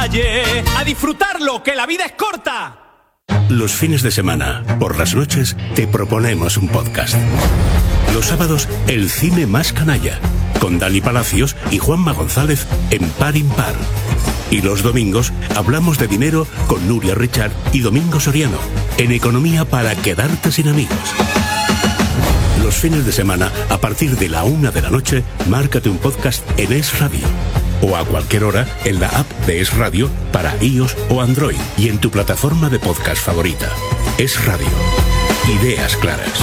calle, a disfrutarlo, que la vida es corta. Los fines de semana, por las noches, te proponemos un podcast. Los sábados, el cine más canalla, con Dani Palacios y Juanma González en Par Impar. Y los domingos, hablamos de dinero con Nuria Richard y Domingo Soriano, en Economía para quedarte sin amigos. Los fines de semana, a partir de la 1 de la noche, márcate un podcast en Es Radio. O a cualquier hora en la app de Es Radio para iOS o Android y en tu plataforma de podcast favorita. Es Radio. Ideas claras.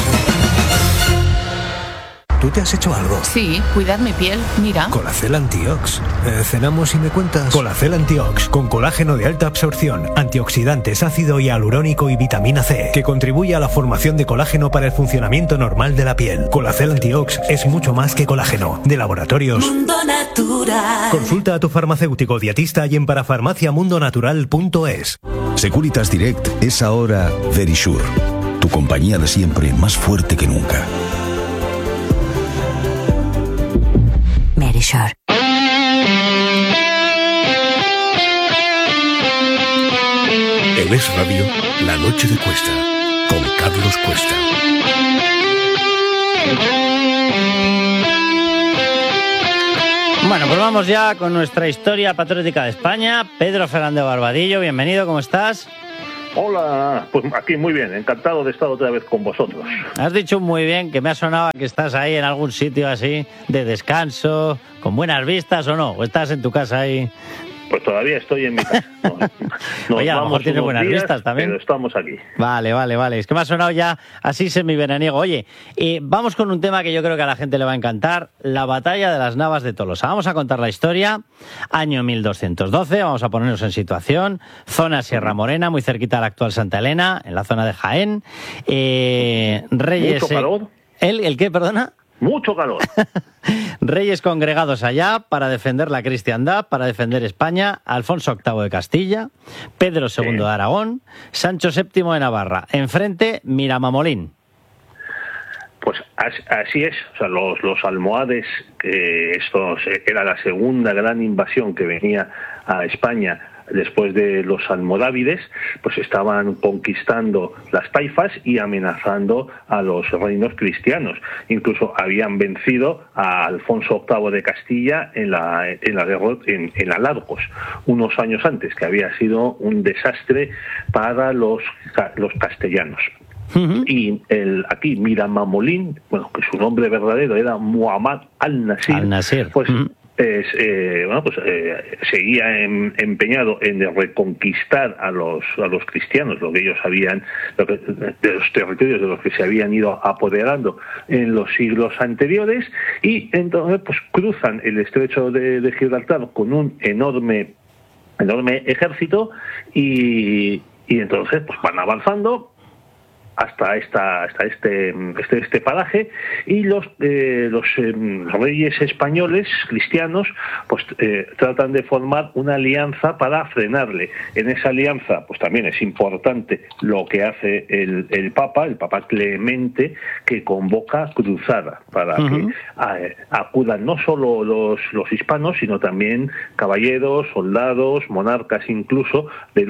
¿Tú te has hecho algo? Sí, cuidar mi piel, mira. Colacel Antiox. ¿Cenamos y me cuentas? Colacel Antiox, con colágeno de alta absorción, antioxidantes, ácido hialurónico y vitamina C, que contribuye a la formación de colágeno para el funcionamiento normal de la piel. Colacel Antiox es mucho más que colágeno. De Laboratorios Mundo Natural. Consulta a tu farmacéutico dietista y en parafarmaciamundonatural.es. Securitas Direct es ahora Verisure, tu compañía de siempre más fuerte que nunca. Verisure. En Es Radio, La Noche de Cuesta, con Carlos Cuesta. Bueno, pues vamos ya con nuestra historia patriótica de España. Pedro Fernández Barbadillo, bienvenido, ¿cómo estás? Hola, pues aquí muy bien, encantado de estar otra vez con vosotros. Has dicho muy bien que me ha sonado que estás ahí en algún sitio así de descanso, con buenas vistas o no, o estás en tu casa ahí. Pues todavía estoy en mi casa. Oye, a lo mejor tienes buenas vistas también. Pero estamos aquí. Vale. Es que me ha sonado ya así semiveraniego. Oye, vamos con un tema que yo creo que a la gente le va a encantar. La batalla de las Navas de Tolosa. Vamos a contar la historia. Año 1212, vamos a ponernos en situación. Zona Sierra Morena, muy cerquita de la actual Santa Elena, en la zona de Jaén. Reyes... ¿Mucho calor? ¿El qué, perdona? Mucho calor. Reyes congregados allá para defender la cristiandad, para defender España. Alfonso VIII de Castilla, Pedro II de Aragón, Sancho VII de Navarra. Enfrente, Miramamolín. Pues así es. O sea, los almohades, que esto era la segunda gran invasión que venía a España después de los almorávides, pues estaban conquistando las taifas y amenazando a los reinos cristianos. Incluso habían vencido a Alfonso VIII de Castilla en la derrota en Alarcos, unos años antes, que había sido un desastre para los castellanos. Uh-huh. Y aquí Miramamolín, bueno, que su nombre verdadero era Muhammad al-Nasir, pues uh-huh. Seguía empeñado en reconquistar a los cristianos, lo que ellos habían, de los territorios de los que se habían ido apoderando en los siglos anteriores, y entonces pues cruzan el estrecho de Gibraltar con un enorme ejército y entonces pues van avanzando hasta este paraje, y los reyes españoles cristianos pues tratan de formar una alianza para frenarle. En esa alianza pues también es importante lo que hace el Papa Clemente, que convoca cruzada para que acudan no solo los hispanos, sino también caballeros, soldados, monarcas, incluso del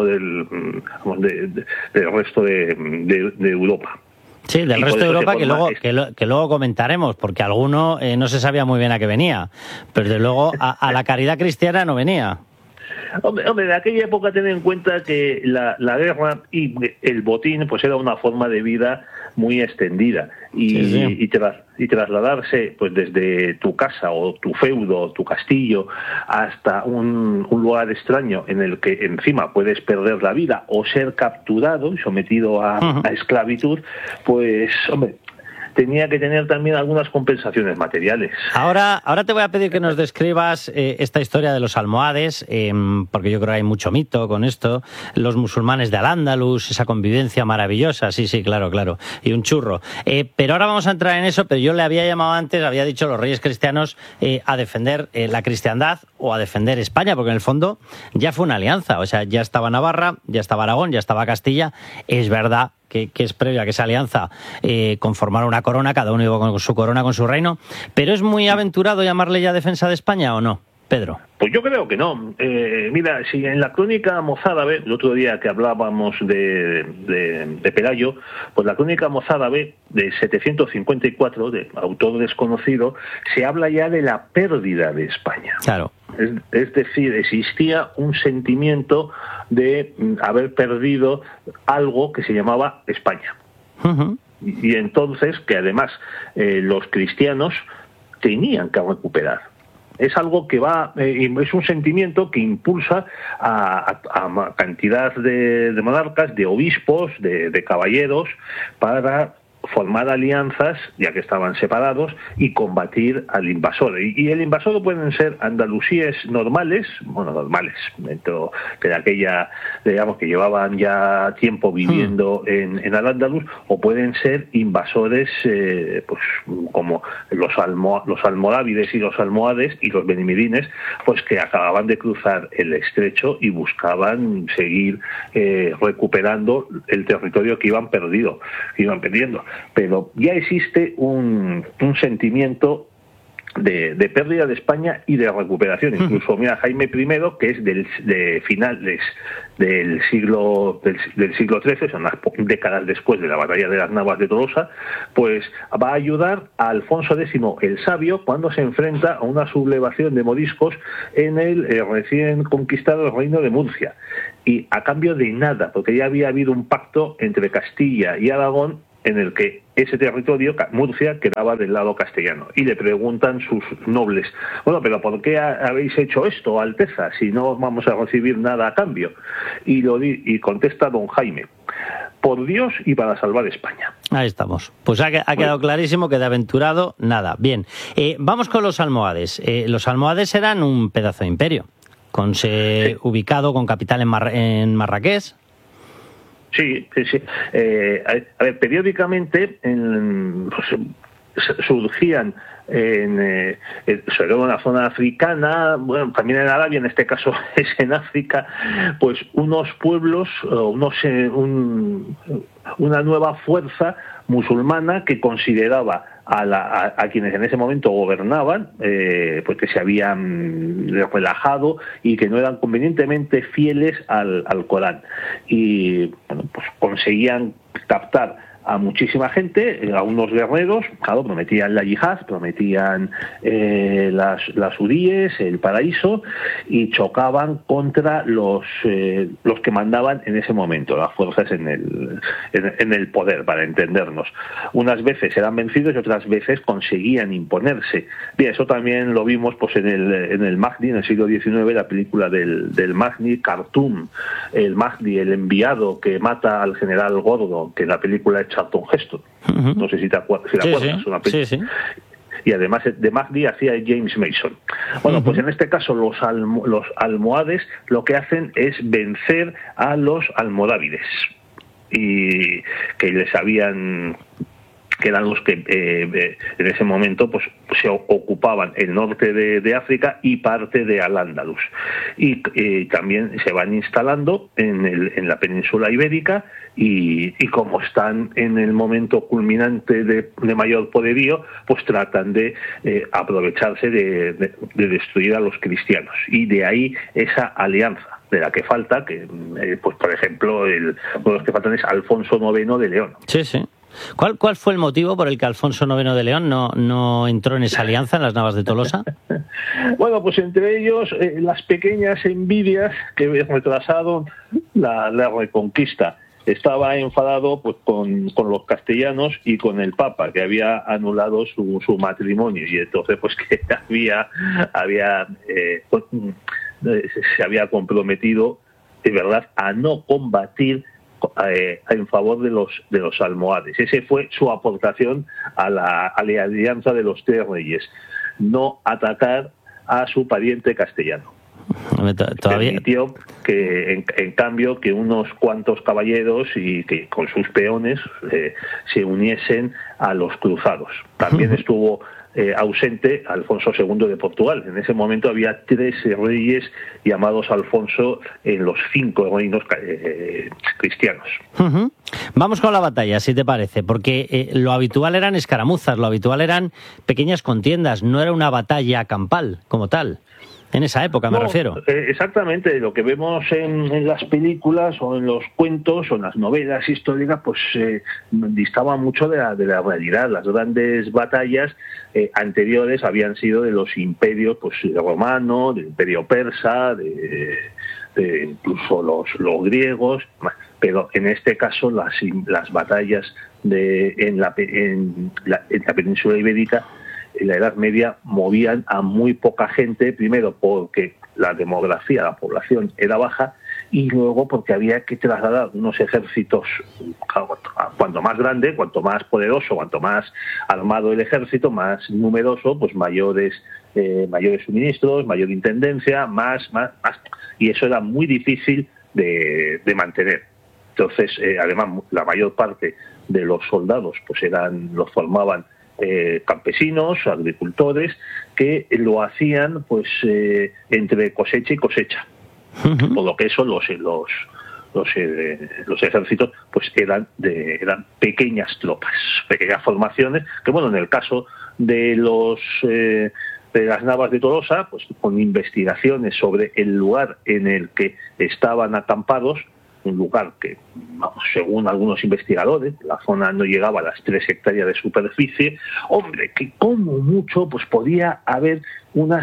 resto de Europa. Sí, del resto de Europa, que luego comentaremos, porque alguno no se sabía muy bien a qué venía, pero desde luego a la caridad cristiana no venía. Hombre, de aquella época ten en cuenta que la guerra y el botín pues era una forma de vida muy extendida, y trasladarse pues desde tu casa o tu feudo, tu castillo, hasta un lugar extraño en el que encima puedes perder la vida o ser capturado y sometido a esclavitud, pues hombre, tenía que tener también algunas compensaciones materiales. Ahora te voy a pedir que nos describas esta historia de los almohades, porque yo creo que hay mucho mito con esto. Los musulmanes de Al-Ándalus, esa convivencia maravillosa, sí, claro, y un churro. Pero ahora vamos a entrar en eso, pero yo le había llamado antes, había dicho los reyes cristianos a defender la cristiandad o a defender España, porque en el fondo ya fue una alianza. O sea, ya estaba Navarra, ya estaba Aragón, ya estaba Castilla. Es verdad que es previa que esa alianza conformara una corona, cada uno iba con su corona, con su reino, pero ¿es muy aventurado llamarle ya defensa de España o no? Pedro? Pues yo creo que no. Mira, si en la crónica mozárabe, el otro día que hablábamos de Pelayo, pues la crónica mozárabe de 754, de autor desconocido, se habla ya de la pérdida de España. Claro. Es decir, existía un sentimiento de haber perdido algo que se llamaba España. Uh-huh. Y entonces, que además los cristianos tenían que recuperar. Es algo que es un sentimiento que impulsa a cantidad de monarcas, de obispos, de caballeros, para formar alianzas, ya que estaban separados, y combatir al invasor. Y el invasor pueden ser andalusíes normales, dentro de aquella, digamos, que llevaban ya tiempo viviendo en Al-Ándalus, o pueden ser invasores, pues como los almorávides y los almohades y los benimidines, pues que acababan de cruzar el estrecho y buscaban seguir recuperando el territorio que iban perdiendo. Pero ya existe un sentimiento de pérdida de España y de recuperación. Incluso, mira, Jaime I, que es de finales del siglo XIII, son unas décadas después de la batalla de las Navas de Tolosa, pues va a ayudar a Alfonso X el Sabio cuando se enfrenta a una sublevación de moriscos en el recién conquistado reino de Murcia. Y a cambio de nada, porque ya había habido un pacto entre Castilla y Aragón en el que ese territorio, Murcia, quedaba del lado castellano. Y le preguntan sus nobles, bueno, pero ¿por qué habéis hecho esto, Alteza, si no vamos a recibir nada a cambio? Y contesta don Jaime, por Dios y para salvar España. Ahí estamos. Pues ha quedado clarísimo que de aventurado, nada. Bien, vamos con los almohades. Los almohades eran un pedazo de imperio, ubicado con capital en Marrakech. Sí. A ver, periódicamente surgían sobre una zona africana, bueno, también en Arabia, en este caso es en África, pues unos pueblos, una nueva fuerza musulmana que consideraba a quienes en ese momento gobernaban, pues que se habían relajado y que no eran convenientemente fieles al Corán. Y bueno, pues conseguían captar a muchísima gente, a unos guerreros, claro, prometían la yihad, prometían las huríes, el paraíso, y chocaban contra los que mandaban en ese momento, las fuerzas en el poder, para entendernos. Unas veces eran vencidos y otras veces conseguían imponerse. Bien, eso también lo vimos pues en el Mahdi, en el siglo XIX, la película del Mahdi, Khartoum, el Mahdi, el enviado que mata al general Gordo, que en la película es Charlton Heston. Uh-huh. No sé si te acuerdas. Una película. Sí. Y además de Mahdi hacía James Mason. Bueno, pues en este caso los almohades lo que hacen es vencer a los almorávides, y que les habían, que eran los que en ese momento pues se ocupaban el norte de África y parte de Al-Ándalus, y también se van instalando en la península ibérica, y como están en el momento culminante de mayor poderío, pues tratan de aprovecharse de destruir a los cristianos, y de ahí esa alianza de la que falta, que pues por ejemplo uno de los que faltan es Alfonso IX de León. Sí. ¿Cuál fue el motivo por el que Alfonso IX de León no entró en esa alianza en las Navas de Tolosa? Bueno, pues entre ellos las pequeñas envidias que retrasaron la reconquista. Estaba enfadado pues con los castellanos y con el Papa, que había anulado su matrimonio, y entonces pues que se había comprometido de verdad a no combatir en favor de los almohades. Ese fue su aportación a la alianza de los tres reyes: no atacar a su pariente castellano. Permitió que en cambio que unos cuantos caballeros y que con sus peones se uniesen a los cruzados. También estuvo ausente Alfonso II de Portugal. En ese momento había 13 reyes llamados Alfonso en los 5 reinos cristianos. Uh-huh. Vamos con la batalla, si te parece, porque lo habitual eran escaramuzas, lo habitual eran pequeñas contiendas, no era una batalla campal como tal. En esa época me refiero. Exactamente, lo que vemos en las películas o en los cuentos o en las novelas históricas, pues distaba mucho de la realidad. Las grandes batallas anteriores habían sido de los imperios, pues el romano, del imperio persa, de incluso los griegos, pero en este caso las batallas en la península ibérica en la Edad Media movían a muy poca gente, primero porque la demografía, la población era baja, y luego porque había que trasladar unos ejércitos, cuanto más grande, cuanto más poderoso, cuanto más armado el ejército, más numeroso, pues mayores suministros, mayor intendencia, más, y eso era muy difícil de mantener. Entonces, además, la mayor parte de los soldados pues los formaban campesinos, agricultores, que lo hacían pues entre cosecha y cosecha. Por lo que eso los ejércitos pues eran pequeñas tropas, pequeñas formaciones, que bueno, en el caso de de las Navas de Tolosa, pues con investigaciones sobre el lugar en el que estaban acampados, un lugar que, según algunos investigadores, la zona no llegaba a las 3 hectáreas de superficie, hombre, que como mucho pues podía haber unos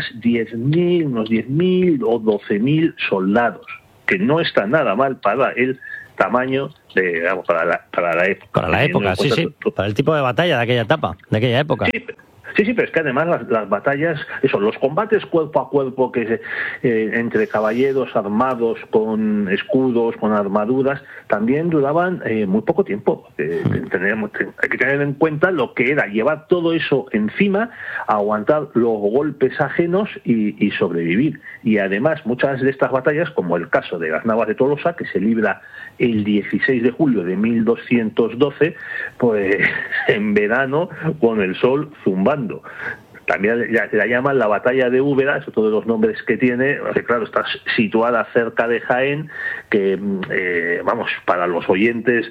10.000 o 12.000 soldados, que no está nada mal para el tamaño para la época. Para la época, sí, para el tipo de batalla de aquella etapa, de aquella época. Sí, pero es que además las batallas, los combates cuerpo a cuerpo entre caballeros armados con escudos, con armaduras, también duraban muy poco tiempo. Hay que tener en cuenta lo que era llevar todo eso encima, aguantar los golpes ajenos y sobrevivir. Y además muchas de estas batallas, como el caso de las Navas de Tolosa, que se libra el 16 de julio de 1212, pues en verano con el sol zumbando. También la llaman la batalla de Úbeda, eso todos los nombres que tiene, claro, está situada cerca de Jaén, que para los oyentes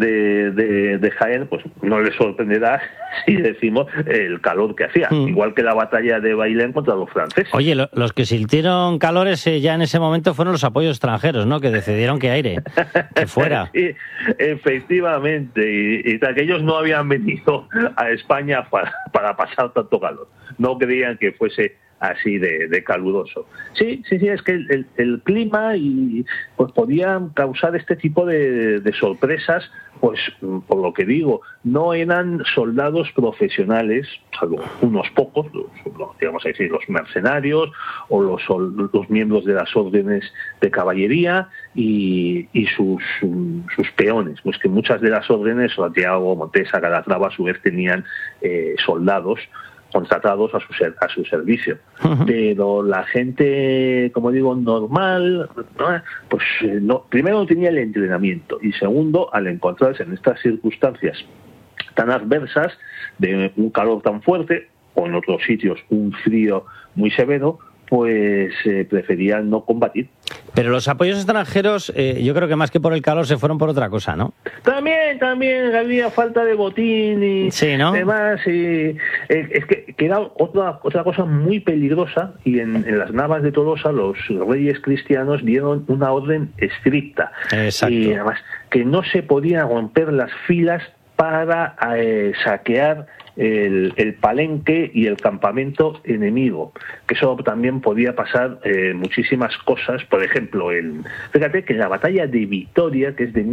de Jaén, pues no les sorprenderá si decimos el calor que hacía, igual que la batalla de Bailén contra los franceses. Oye, los que sintieron calores ya en ese momento fueron los apoyos extranjeros, ¿no? Que decidieron que fuera. Sí, efectivamente, y que ellos no habían venido a España para pasar tanto calor. No creían que fuese así de caluroso. Sí, es que el clima pues podían causar este tipo de sorpresas, pues por lo que digo, no eran soldados profesionales, salvo unos pocos, digamos así, los mercenarios o los miembros de las órdenes de caballería y sus peones, pues que muchas de las órdenes, Santiago, Montesa, Calatrava, a su vez tenían soldados contratados a su servicio. Pero la gente, como digo, normal, pues primero no tenía el entrenamiento, y segundo, al encontrarse en estas circunstancias tan adversas, de un calor tan fuerte, o en otros sitios un frío muy severo, pues preferían no combatir. Pero los apoyos extranjeros, yo creo que más que por el calor se fueron por otra cosa, ¿no? También había falta de botín y demás. Y, es que era otra cosa muy peligrosa, y en las Navas de Tolosa los reyes cristianos dieron una orden estricta. Exacto. Y además que no se podían romper las filas para saquear el palenque y el campamento enemigo, que eso también podía pasar muchísimas cosas. Por ejemplo, fíjate que en la batalla de Vitoria, que es de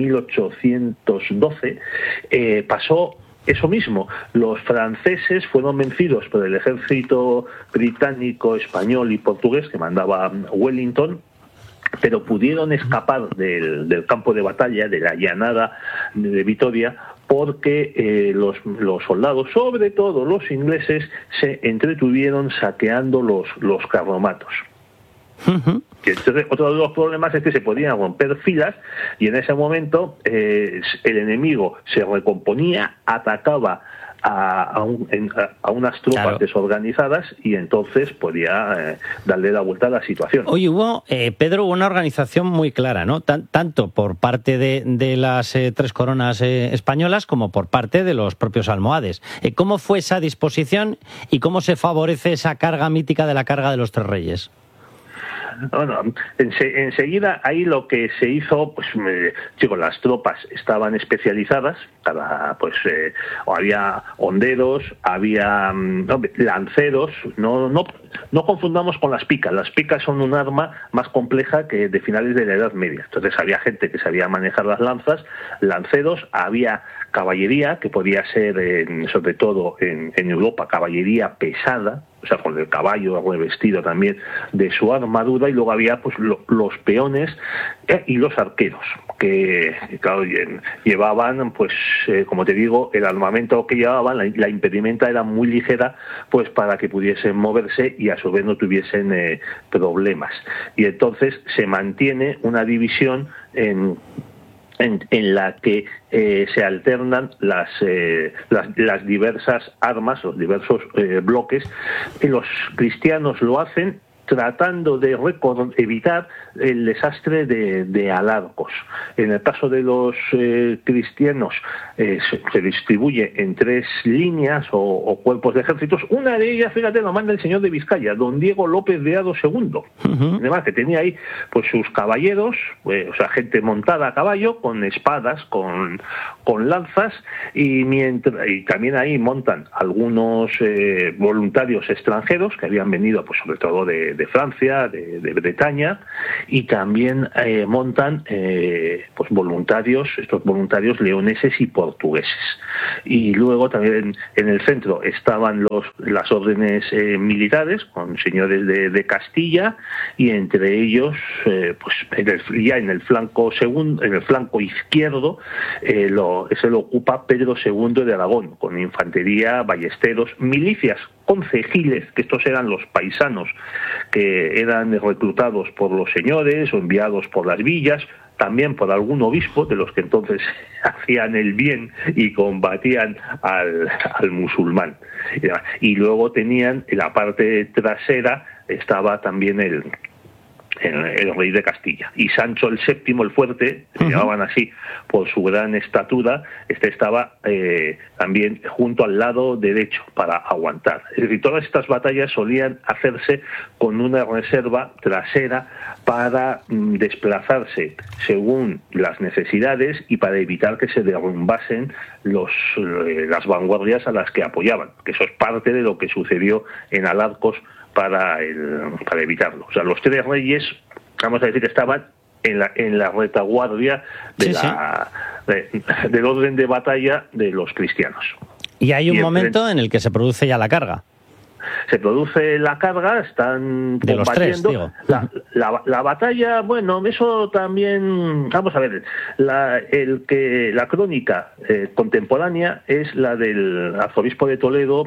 1812, pasó eso mismo. Los franceses fueron vencidos por el ejército británico, español y portugués que mandaba Wellington, pero pudieron escapar del campo de batalla, de la llanada de Vitoria, porque los soldados, sobre todo los ingleses, se entretuvieron saqueando los carromatos. Y entonces, otro de los problemas es que se podían romper filas, y en ese momento el enemigo se recomponía, atacaba a unas tropas desorganizadas, y entonces podía darle la vuelta a la situación. Oye, Pedro, hubo una organización muy clara, ¿no? Tanto por parte de las tres coronas españolas como por parte de los propios almohades. ¿Cómo fue esa disposición y cómo se favorece esa carga mítica de la carga de los tres reyes? bueno, enseguida ahí lo que se hizo, pues chicos, las tropas estaban especializadas, había honderos, había lanceros, no confundamos con las picas. Las picas son un arma más compleja que de finales de la Edad Media. Entonces había gente que sabía manejar las lanzas, lanceros, había caballería, que podía ser, sobre todo en Europa, caballería pesada, o sea, con el caballo revestido también de su armadura, y luego había pues los peones y los arqueros, que claro, llevaban, pues como te digo, el armamento que llevaban, la impedimenta era muy ligera, pues para que pudiesen moverse y a su vez no tuviesen problemas. Y entonces se mantiene una división en la que se alternan las diversas armas, los diversos bloques, y los cristianos lo hacen tratando de evitar el desastre de Alarcos. En el caso de los cristianos se distribuye en 3 líneas o cuerpos de ejércitos. Una de ellas, fíjate, lo manda el señor de Vizcaya, don Diego López de Hado II. Además que tenía ahí pues sus caballeros, o sea, gente montada a caballo, con espadas, con lanzas, y también ahí montan algunos voluntarios extranjeros que habían venido, pues sobre todo de Francia, de Bretaña, y también montan pues estos voluntarios leoneses y portugueses. Y luego también en el centro estaban las órdenes militares, con señores de Castilla, y entre ellos pues ya en el flanco izquierdo se lo ocupa Pedro II de Aragón, con infantería, ballesteros, milicias, concejiles, que estos eran los paisanos que eran reclutados por los señores o enviados por las villas, también por algún obispo, de los que entonces hacían el bien y combatían al musulmán. Y luego tenían, en la parte trasera estaba también el rey de Castilla, y Sancho el VII, el fuerte, se llamaban así por su gran estatura, estaba también junto al lado derecho para aguantar. Es decir, todas estas batallas solían hacerse con una reserva trasera para desplazarse según las necesidades y para evitar que se derrumbasen las vanguardias a las que apoyaban, que eso es parte de lo que sucedió en Alarcos para evitarlo. O sea, los 3 reyes, vamos a decir, estaban en la retaguardia del orden de batalla de los cristianos. Y hay un momento en el que se produce ya la carga. Se produce la carga, están de combatiendo. Los 3, digo. La batalla, bueno, eso también, vamos a ver, la crónica contemporánea es la del arzobispo de Toledo,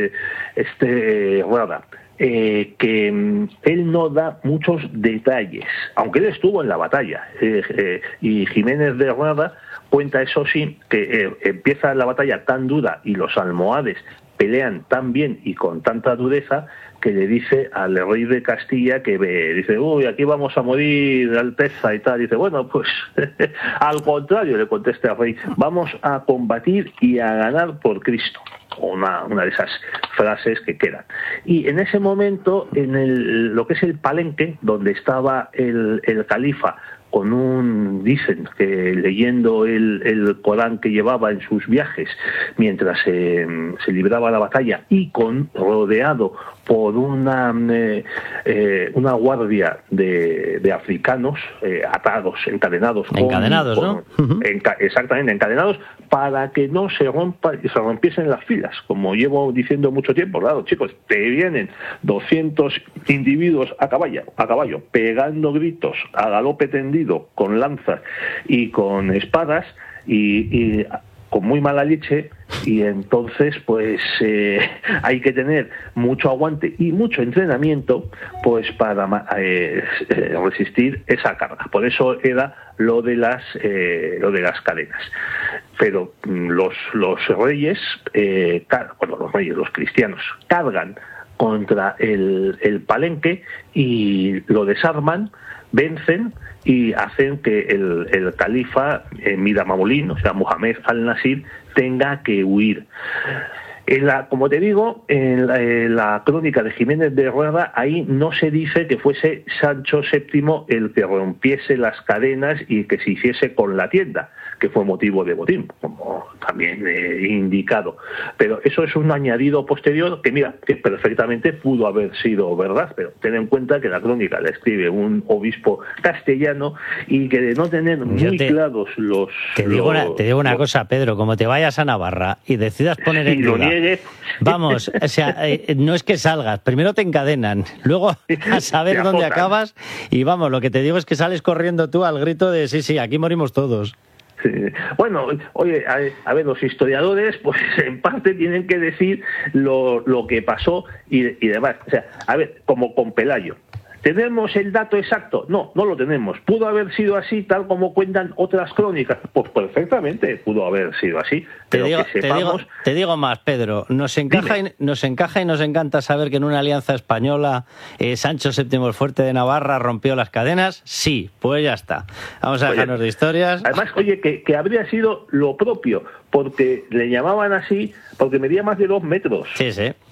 Rada. Que él no da muchos detalles, aunque él estuvo en la batalla, y Jiménez de Rada cuenta, eso sí, que empieza la batalla tan dura y los almohades pelean tan bien y con tanta dureza, que le dice al rey de Castilla dice, uy, aquí vamos a morir, Alteza, y tal. Dice, bueno, pues al contrario, le contesta al rey, vamos a combatir y a ganar por Cristo. Una de esas frases que quedan. Y en ese momento, lo que es el palenque, donde estaba el califa, dicen que leyendo el Corán que llevaba en sus viajes mientras se libraba la batalla, y rodeado por una guardia de africanos atados, encadenados, ¿no? Exactamente, encadenados, para que no se rompiesen las filas. Como llevo diciendo mucho tiempo, claro, chicos, te vienen 200 individuos a caballo, pegando gritos a galope tendido, con lanzas y con espadas, y con muy mala leche, y entonces pues hay que tener mucho aguante y mucho entrenamiento pues para resistir esa carga. Por eso era lo de las cadenas. Pero los reyes, los cristianos, cargan contra el palenque y lo desarman, vencen y hacen que el califa Mirza Mamolín, o sea, Mohamed al-Nasir, tenga que huir. Como te digo, en la crónica de Jiménez de Rueda, ahí no se dice que fuese Sancho VII el que rompiese las cadenas y que se hiciese con la tienda, que fue motivo de botín, como también indicado. Pero eso es un añadido posterior que, mira, que perfectamente pudo haber sido verdad, pero ten en cuenta que la crónica la escribe un obispo castellano y que de no tener muy claros los... Te digo una cosa, Pedro, como te vayas a Navarra y decidas poner en duda... Vamos, o sea, no es que salgas, primero te encadenan, luego a saber dónde acabas y vamos, lo que te digo es que sales corriendo tú al grito de sí, aquí morimos todos. Sí. Bueno, oye, a ver, los historiadores, pues en parte tienen que decir lo que pasó y demás. O sea, a ver, como con Pelayo. ¿Tenemos el dato exacto? No lo tenemos. ¿Pudo haber sido así, tal como cuentan otras crónicas? Pues perfectamente pudo haber sido así. Pero te digo más, Pedro. Nos encaja y nos encanta saber que en una alianza española Sancho VII el Fuerte de Navarra rompió las cadenas. Sí, pues ya está. Vamos a dejarnos de historias. Además, oye, que habría sido lo propio, porque le llamaban así porque medía más de 2 metros. Sí.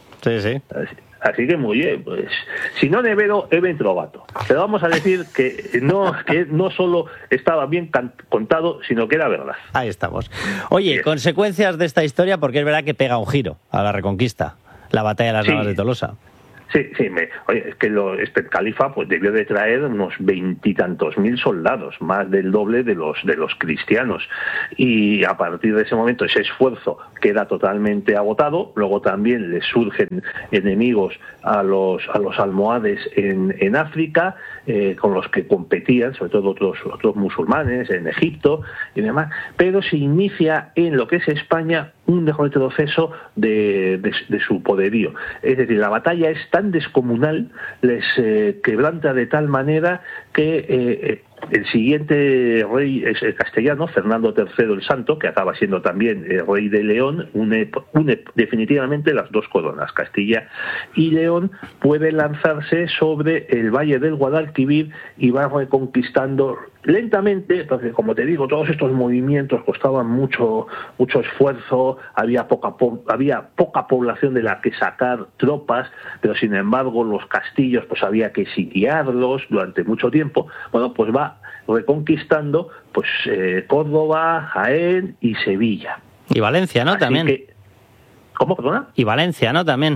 Así que muy bien, pues si no Nevero, Eben Trovato. Pero vamos a decir que no solo estaba bien contado, sino que era verdad. Ahí estamos. Oye, consecuencias de esta historia, porque es verdad que pega un giro a la Reconquista, la batalla de las Navas de Tolosa. Sí, oye, es que este califa pues debió de traer unos 20 y tantos mil soldados, más del doble de los cristianos, y a partir de ese momento ese esfuerzo queda totalmente agotado. Luego también le surgen enemigos a los almohades en África, con los que competían, sobre todo otros musulmanes en Egipto y demás, pero se inicia en lo que es España un retroceso de su poderío. Es decir, la batalla es tan descomunal, les quebranta de tal manera que el siguiente rey es el castellano, Fernando III el Santo, que acaba siendo también rey de León, une definitivamente las dos coronas, Castilla y León, puede lanzarse sobre el valle del Guadalquivir y va reconquistando lentamente, porque como te digo, todos estos movimientos costaban mucho esfuerzo, había poca población de la que sacar tropas, pero sin embargo los castillos pues había que sitiarlos durante mucho tiempo. Bueno, pues va reconquistando pues Córdoba, Jaén y Sevilla. Y Valencia, ¿no? Así también. ¿Cómo, perdona? Y Valencia, ¿no? También.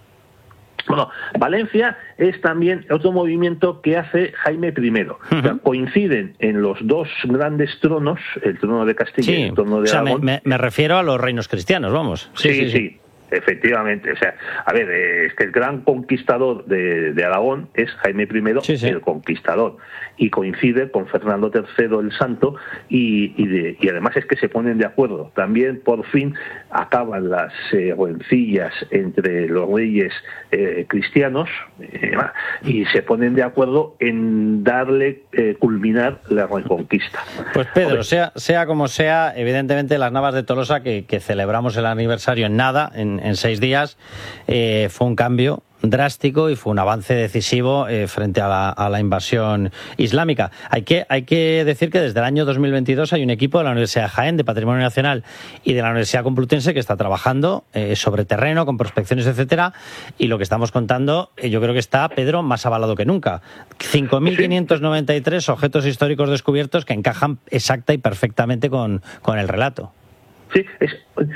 Bueno, Valencia es también otro movimiento que hace Jaime I. O sea, coinciden en los dos grandes tronos, el trono de Castilla y el trono de Aragón. Me refiero a los reinos cristianos, vamos. Sí. Efectivamente, o sea, a ver, es que el gran conquistador de Aragón es Jaime I, el conquistador, y coincide con Fernando III el Santo, y además es que se ponen de acuerdo. También, por fin, acaban las rencillas entre los reyes cristianos, y se ponen de acuerdo en culminar la reconquista. Pues Pedro, sea como sea, evidentemente las Navas de Tolosa, que celebramos el aniversario en nada, en 6 días, fue un cambio drástico y fue un avance decisivo frente a la invasión islámica. Hay que decir que desde el año 2022 hay un equipo de la Universidad de Jaén, de Patrimonio Nacional, y de la Universidad Complutense que está trabajando sobre terreno, con prospecciones, etcétera, y lo que estamos contando yo creo que está, Pedro, más avalado que nunca. 5.593 objetos históricos descubiertos que encajan exacta y perfectamente con el relato. Sí, es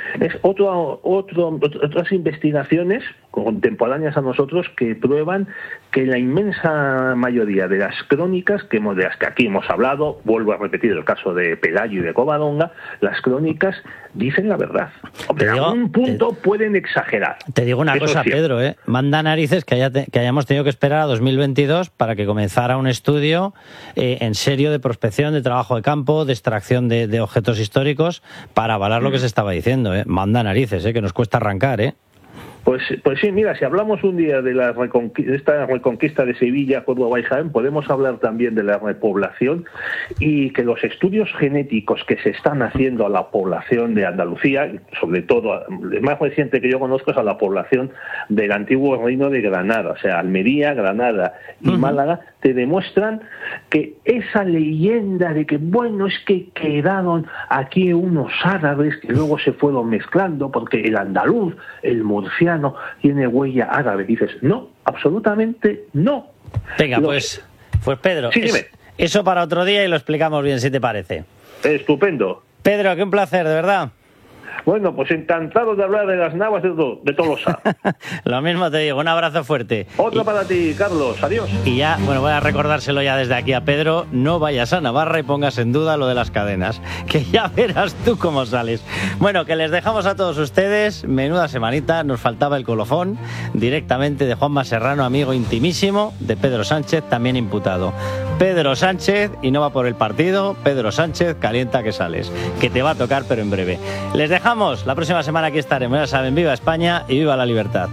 otras investigaciones contemporáneas a nosotros que prueban que la inmensa mayoría de las crónicas de las que aquí hemos hablado, vuelvo a repetir el caso de Pelayo y de Covadonga, las crónicas dicen la verdad. Hombre, a un punto pueden exagerar. Te digo una cosa, Pedro, manda narices que hayamos tenido que esperar a 2022 para que comenzara un estudio en serio de prospección, de trabajo de campo, de extracción de objetos históricos para avalar lo que se estaba diciendo. Manda narices, que nos cuesta arrancar, Pues sí, mira, si hablamos un día de esta reconquista de Sevilla, Córdoba y Jaén, podemos hablar también de la repoblación y que los estudios genéticos que se están haciendo a la población de Andalucía, sobre todo, el más reciente que yo conozco es a la población del antiguo reino de Granada, o sea, Almería, Granada y Málaga, te demuestran que esa leyenda de que, bueno, es que quedaron aquí unos árabes que luego se fueron mezclando porque el andaluz, el murciano, tiene huella árabe. Dices, no, absolutamente no. Venga, pues Pedro, sí, dime. Eso para otro día y lo explicamos bien, si te parece. Estupendo. Pedro, qué un placer, de verdad. Bueno, pues encantado de hablar de las navas de Tolosa. Lo mismo te digo, un abrazo fuerte. Otro para ti, Carlos, adiós. Y ya, bueno, voy a recordárselo ya desde aquí a Pedro, no vayas a Navarra y pongas en duda lo de las cadenas, que ya verás tú cómo sales. Bueno, que les dejamos a todos ustedes, menuda semanita, nos faltaba el colofón, directamente de Juanma Serrano, amigo intimísimo de Pedro Sánchez, también imputado. Pedro Sánchez, y no va por el partido, Pedro Sánchez, calienta que sales, que te va a tocar pero en breve. Les dejamos, la próxima semana aquí estaremos, ya saben, viva España y viva la libertad.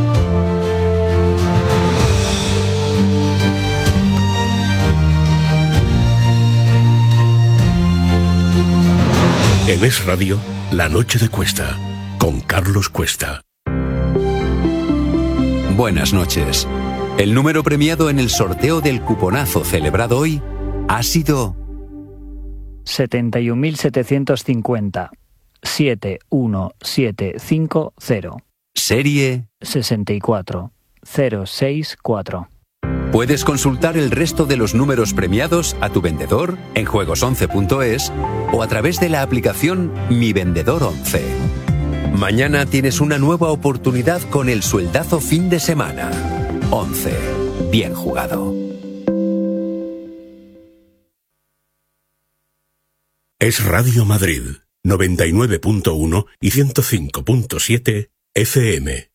En Es Radio, La Noche de Cuesta, con Carlos Cuesta. Buenas noches. El número premiado en el sorteo del cuponazo celebrado hoy ha sido 71.750 71750. Serie 64064. Puedes consultar el resto de los números premiados a tu vendedor en juegos11.es o a través de la aplicación Mi Vendedor 11. Mañana tienes una nueva oportunidad con el sueldazo fin de semana. 11. Bien jugado. Es Radio Madrid, 99.1 y 105.7 FM.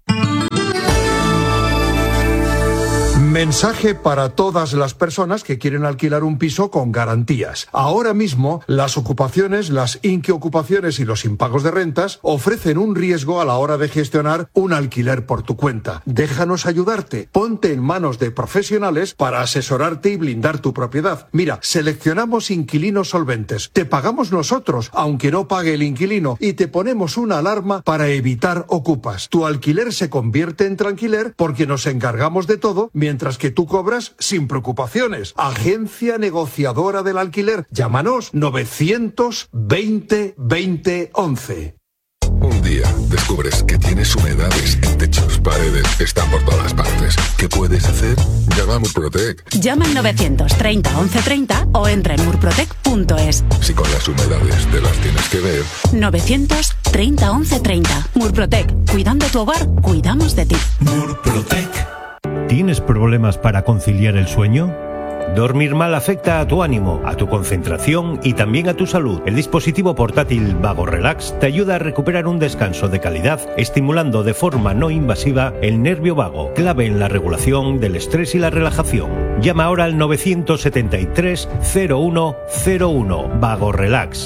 Mensaje para todas las personas que quieren alquilar un piso con garantías. Ahora mismo, las ocupaciones, las inquiocupaciones y los impagos de rentas ofrecen un riesgo a la hora de gestionar un alquiler por tu cuenta. Déjanos ayudarte. Ponte en manos de profesionales para asesorarte y blindar tu propiedad. Mira, seleccionamos inquilinos solventes. Te pagamos nosotros, aunque no pague el inquilino, y te ponemos una alarma para evitar ocupas. Tu alquiler se convierte en tranquiler porque nos encargamos de todo mientras que tú cobras sin preocupaciones. Agencia negociadora del alquiler. Llámanos 920 20 11. Un día descubres que tienes humedades en techos, paredes, están por todas partes. ¿Qué puedes hacer? Llama a Murprotec. Llama al 930 1130 o entra en murprotec.es. Si con las humedades te las tienes que ver. 930 1130. Murprotec. Cuidando tu hogar, cuidamos de ti. Murprotec. ¿Tienes problemas para conciliar el sueño? Dormir mal afecta a tu ánimo, a tu concentración y también a tu salud. El dispositivo portátil Vago Relax te ayuda a recuperar un descanso de calidad, estimulando de forma no invasiva el nervio vago, clave en la regulación del estrés y la relajación. Llama ahora al 973 0101. Vago Relax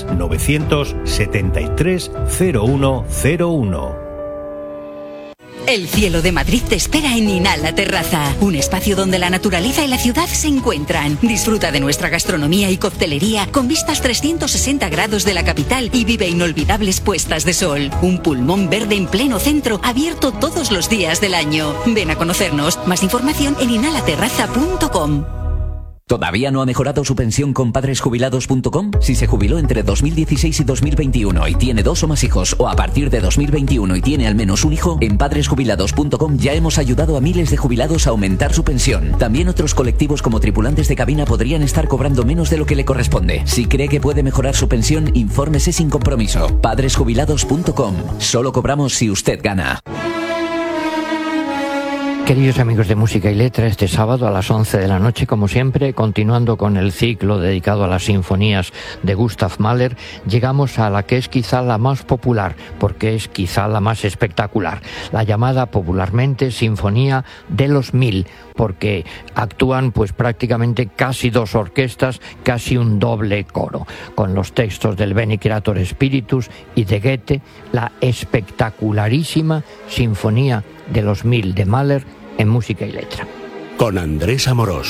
973 0101. El cielo de Madrid te espera en Inhala Terraza, un espacio donde la naturaleza y la ciudad se encuentran. Disfruta de nuestra gastronomía y coctelería con vistas 360 grados de la capital y vive inolvidables puestas de sol. Un pulmón verde en pleno centro, abierto todos los días del año. Ven a conocernos. Más información en inhalaterraza.com. ¿Todavía no ha mejorado su pensión con padresjubilados.com? Si se jubiló entre 2016 y 2021 y tiene 2 o más hijos, o a partir de 2021 y tiene al menos un hijo, en padresjubilados.com ya hemos ayudado a miles de jubilados a aumentar su pensión. También otros colectivos como tripulantes de cabina podrían estar cobrando menos de lo que le corresponde. Si cree que puede mejorar su pensión, infórmese sin compromiso. Padresjubilados.com. Solo cobramos si usted gana. Queridos amigos de Música y Letra, este sábado a las 11 de la noche, como siempre, continuando con el ciclo dedicado a las sinfonías de Gustav Mahler, llegamos a la que es quizá la más popular, porque es quizá la más espectacular, la llamada popularmente Sinfonía de los 1000, porque actúan pues prácticamente casi dos orquestas, casi un doble coro, con los textos del Bene Creator Spiritus y de Goethe, la espectacularísima Sinfonía de los 1000 de Mahler en Música y Letra. Con Andrés Amorós.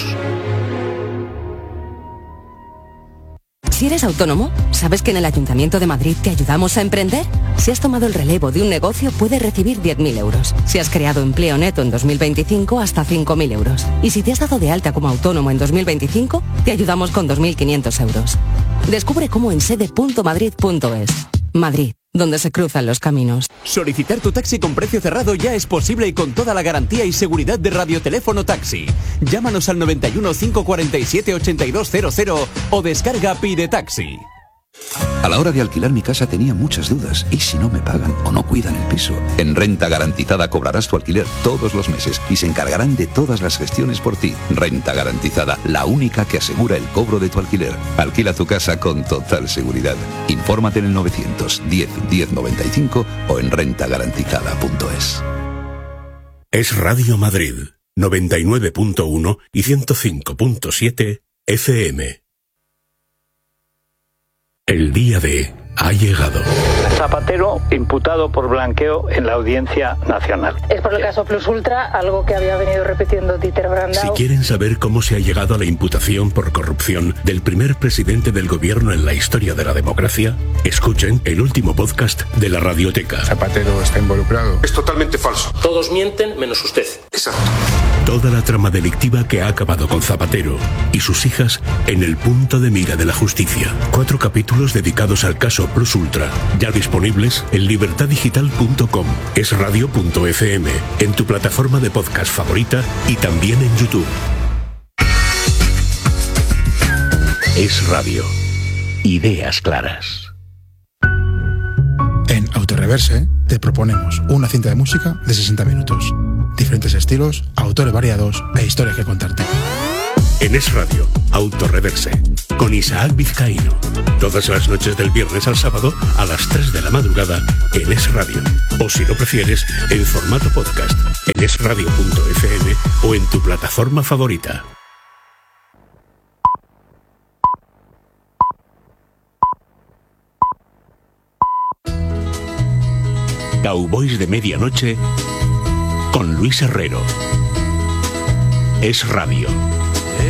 Si eres autónomo, ¿sabes que en el Ayuntamiento de Madrid te ayudamos a emprender? Si has tomado el relevo de un negocio, puedes recibir 10.000 euros. Si has creado empleo neto en 2025, hasta 5.000 euros. Y si te has dado de alta como autónomo en 2025, te ayudamos con 2.500 euros. Descubre cómo en sede.madrid.es. Madrid, donde se cruzan los caminos. Solicitar tu taxi con precio cerrado ya es posible y con toda la garantía y seguridad de Radioteléfono Taxi. Llámanos al 91 547 8200 o descarga Pide Taxi. A la hora de alquilar mi casa tenía muchas dudas. ¿Y si no me pagan o no cuidan el piso? En Renta Garantizada cobrarás tu alquiler todos los meses y se encargarán de todas las gestiones por ti. Renta Garantizada, la única que asegura el cobro de tu alquiler. Alquila tu casa con total seguridad. Infórmate en el 910 1095 o en rentagarantizada.es. Es Radio Madrid, 99.1 y 105.7 FM. El día D ha llegado. Zapatero imputado por blanqueo en la Audiencia Nacional. Es por el caso Plus Ultra, algo que había venido repitiendo Dieter Brandau. Si quieren saber cómo se ha llegado a la imputación por corrupción del primer presidente del gobierno en la historia de la democracia, escuchen el último podcast de la Radioteca. Zapatero está involucrado. Es totalmente falso. Todos mienten menos usted. Exacto. Toda la trama delictiva que ha acabado con Zapatero y sus hijas en el punto de mira de la justicia. 4 capítulos dedicados al caso Plus Ultra, ya disponibles en libertadigital.com, esradio.fm, en tu plataforma de podcast favorita y también en YouTube. Es Radio. Ideas claras. En Autoreverse te proponemos una cinta de música de 60 minutos. Diferentes estilos, autores variados e historias que contarte. En Es Radio, Autoreverse, con Isaac Vizcaíno. Todas las noches del viernes al sábado a las 3 de la madrugada en Es Radio. O si lo prefieres, en formato podcast, en esradio.fm o en tu plataforma favorita. Cowboys de Medianoche con Luis Herrero. Es Radio.